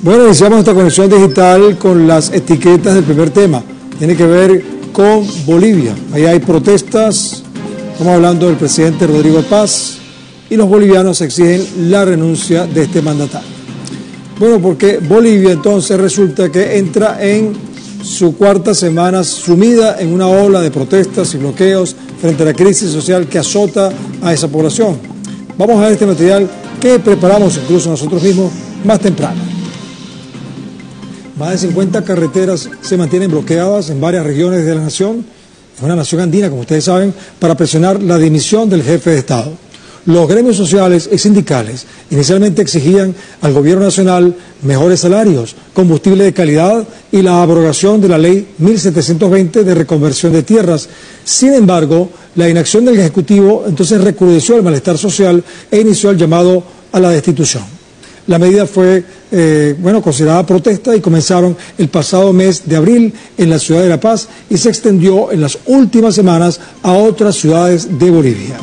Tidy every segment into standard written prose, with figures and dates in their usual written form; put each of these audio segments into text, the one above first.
Bueno, iniciamos esta conexión digital con las etiquetas del primer tema. Tiene que ver con Bolivia. Ahí hay protestas. Estamos hablando del presidente Rodrigo Paz y los bolivianos exigen la renuncia de este mandatario. Bueno, porque Bolivia entonces resulta que entra en su cuarta semana sumida en una ola de protestas y bloqueos frente a la crisis social que azota a esa población. Vamos a ver este material que preparamos incluso nosotros mismos más temprano. Más de 50 carreteras se mantienen bloqueadas en varias regiones de la nación, es una nación andina, como ustedes saben, para presionar la dimisión del jefe de Estado. Los gremios sociales y sindicales inicialmente exigían al gobierno nacional mejores salarios, combustible de calidad y la abrogación de la ley 1720 de reconversión de tierras. Sin embargo, la inacción del Ejecutivo entonces recrudeció el malestar social e inició el llamado a la destitución. La medida fue considerada protesta y comenzaron el pasado mes de abril en la ciudad de La Paz y se extendió en las últimas semanas a otras ciudades de Bolivia.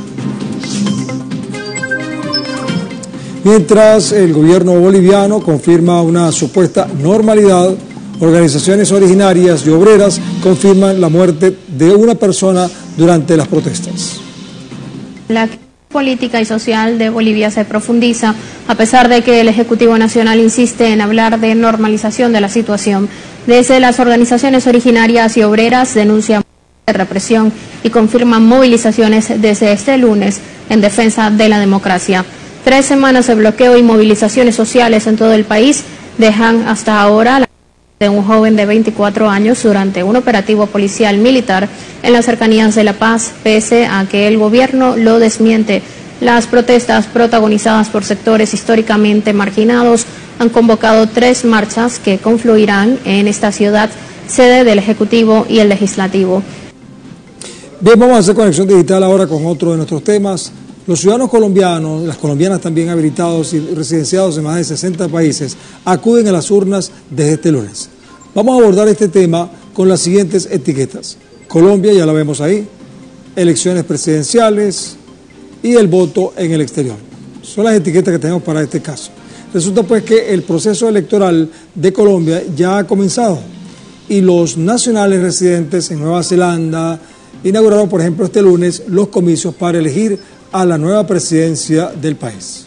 Mientras el gobierno boliviano confirma una supuesta normalidad, organizaciones originarias y obreras confirman la muerte de una persona durante las protestas. La política y social de Bolivia se profundiza, a pesar de que el Ejecutivo Nacional insiste en hablar de normalización de la situación. Desde las organizaciones originarias y obreras denuncian represión y confirman movilizaciones desde este lunes en defensa de la democracia. 3 semanas de bloqueo y movilizaciones sociales en todo el país dejan hasta ahora la de un joven de 24 años durante un operativo policial militar en las cercanías de La Paz, pese a que el gobierno lo desmiente. Las protestas protagonizadas por sectores históricamente marginados han convocado 3 marchas que confluirán en esta ciudad, sede del Ejecutivo y el Legislativo. Bien, vamos a hacer conexión digital ahora con otro de nuestros temas. Los ciudadanos colombianos, las colombianas también habilitados y residenciados en más de 60 países, acuden a las urnas desde este lunes. Vamos a abordar este tema con las siguientes etiquetas. Colombia, ya la vemos ahí, elecciones presidenciales y el voto en el exterior. Son las etiquetas que tenemos para este caso. Resulta pues que el proceso electoral de Colombia ya ha comenzado y los nacionales residentes en Nueva Zelanda inauguraron, por ejemplo, este lunes los comicios para elegir a la nueva presidencia del país.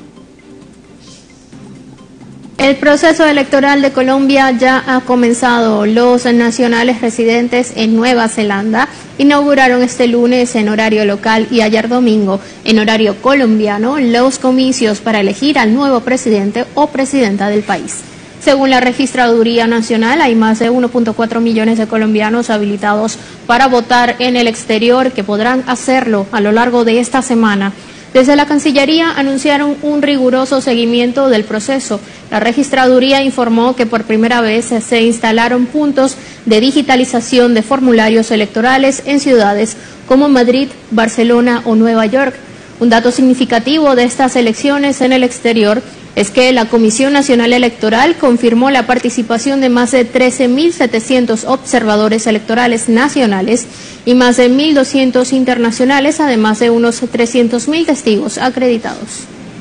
El proceso electoral de Colombia ya ha comenzado. Los nacionales residentes en Nueva Zelanda inauguraron este lunes en horario local y ayer domingo en horario colombiano los comicios para elegir al nuevo presidente o presidenta del país. Según la Registraduría Nacional, hay más de 1.4 millones de colombianos habilitados para votar en el exterior que podrán hacerlo a lo largo de esta semana. Desde la Cancillería anunciaron un riguroso seguimiento del proceso. La Registraduría informó que por primera vez se instalaron puntos de digitalización de formularios electorales en ciudades como Madrid, Barcelona o Nueva York. Un dato significativo de estas elecciones en el exterior es que la Comisión Nacional Electoral confirmó la participación de más de 13.700 observadores electorales nacionales y más de 1.200 internacionales, además de unos 300.000 testigos acreditados.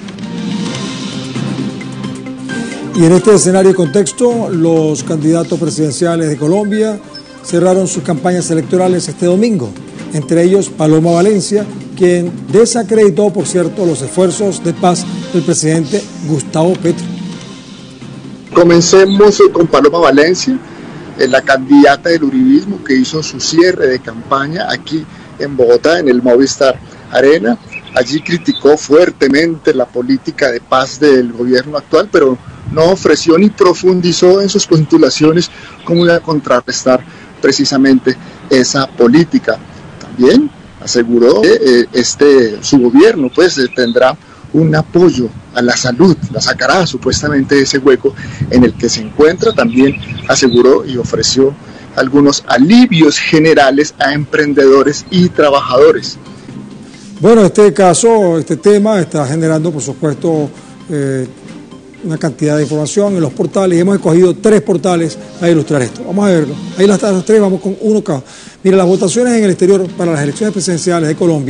Y en este escenario y contexto, los candidatos presidenciales de Colombia cerraron sus campañas electorales este domingo, entre ellos Paloma Valencia, quien desacreditó, por cierto, los esfuerzos de paz del presidente Gustavo Petro. Comencemos con Paloma Valencia, la candidata del uribismo que hizo su cierre de campaña aquí en Bogotá, en el Movistar Arena. Allí criticó fuertemente la política de paz del gobierno actual, pero no ofreció ni profundizó en sus postulaciones cómo iba a contrarrestar precisamente esa política. También aseguró que su gobierno tendrá un apoyo a la salud, la sacará supuestamente de ese hueco en el que se encuentra. También aseguró y ofreció algunos alivios generales a emprendedores y trabajadores. Bueno, este tema está generando, por supuesto, una cantidad de información en los portales y hemos escogido 3 portales para ilustrar esto. Vamos a verlo. Ahí las 3, vamos con uno cada. Mira, las votaciones en el exterior para las elecciones presidenciales de Colombia